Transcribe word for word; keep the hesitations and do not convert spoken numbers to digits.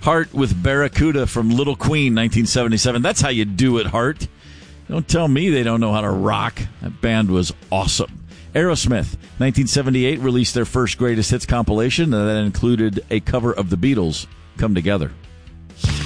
Heart with Barracuda from Little Queen, nineteen seventy-seven. That's how you do it, Heart. Don't tell me they don't know how to rock. That band was awesome. Aerosmith, nineteen seventy-eight, released their first greatest hits compilation, and that included a cover of the Beatles' Come Together.